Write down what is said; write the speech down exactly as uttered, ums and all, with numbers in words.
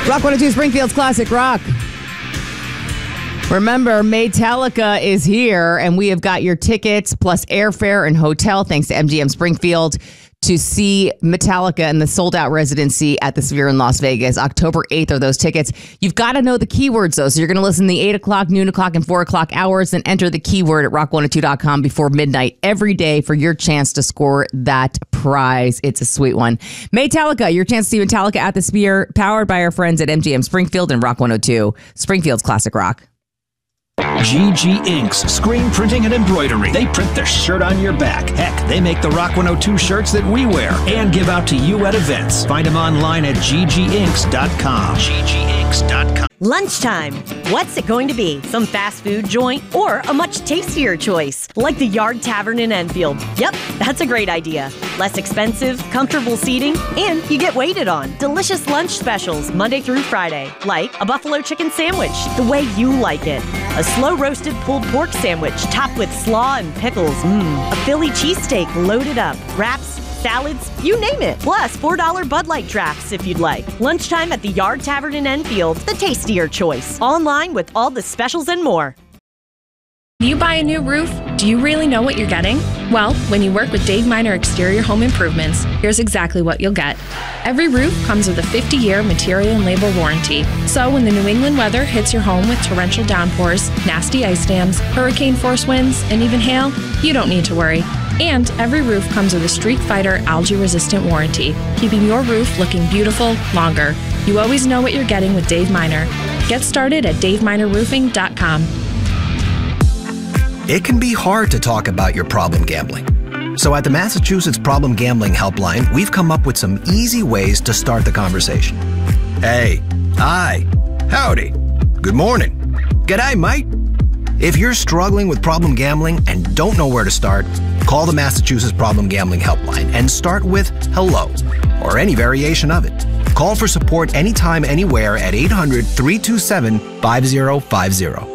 Rock one oh two Springfield's Classic Rock. Remember, Metallica is here, and we have got your tickets plus airfare and hotel, thanks to M G M Springfield, to see Metallica in the sold-out residency at the Sphere in Las Vegas. October eighth are those tickets. You've got to know the keywords, though. So you're going to listen to the eight o'clock, noon o'clock, and four o'clock hours and enter the keyword at rock one oh two dot com before midnight every day for your chance to score that prize. It's a sweet one. Metallica, your chance to see Metallica at the Sphere, powered by our friends at M G M Springfield and Rock one oh two, Springfield's Classic Rock. G G Inks, screen printing and embroidery. They print their shirt on your back. Heck, they make the Rock one oh two shirts that we wear and give out to you at events. Find them online at g g inks dot com. g g inks dot com. Lunchtime. What's it going to be? Some fast food joint or a much tastier choice, like the Yard Tavern in Enfield? Yep, that's a great idea. Less expensive, comfortable seating, and you get waited on. Delicious lunch specials Monday through Friday, like a buffalo chicken sandwich, the way you like it. A slow-roasted pulled pork sandwich topped with slaw and pickles. Mmm. A Philly cheesesteak loaded up. Wraps, salads, you name it. Plus, four dollar Bud Light drafts if you'd like. Lunchtime at the Yard Tavern in Enfield, the tastier choice. Online with all the specials and more. When you buy a new roof, do you really know what you're getting? Well, when you work with Dave Miner Exterior Home Improvements, here's exactly what you'll get. Every roof comes with a fifty-year material and labor warranty. So when the New England weather hits your home with torrential downpours, nasty ice dams, hurricane force winds, and even hail, you don't need to worry. And every roof comes with a Streak Fighter algae-resistant warranty, keeping your roof looking beautiful longer. You always know what you're getting with Dave Miner. Get started at dave miner roofing dot com. It can be hard to talk about your problem gambling. So at the Massachusetts Problem Gambling Helpline, we've come up with some easy ways to start the conversation. Hey, hi, howdy, good morning, g'day, mate. If you're struggling with problem gambling and don't know where to start, call the Massachusetts Problem Gambling Helpline and start with hello, or any variation of it. Call for support anytime, anywhere at eight hundred, three two seven, five zero five zero.